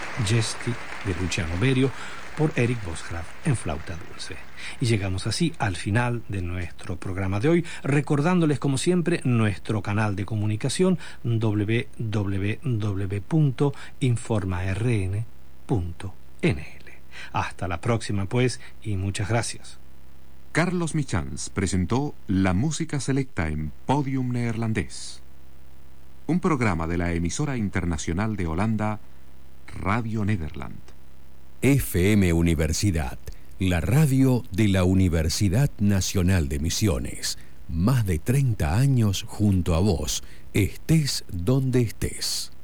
Gesti de Luciano Berio por Eric Bosgraf en flauta dulce. Y llegamos así al final de nuestro programa de hoy, recordándoles como siempre nuestro canal de comunicación www.informarn.nl. Hasta la próxima pues y muchas gracias. Carlos Michans presentó la música selecta en Podium Neerlandés, un programa de la emisora internacional de Holanda, Radio Nederland. FM Universidad, la radio de la Universidad Nacional de Misiones. Más de 30 años junto a vos, estés donde estés.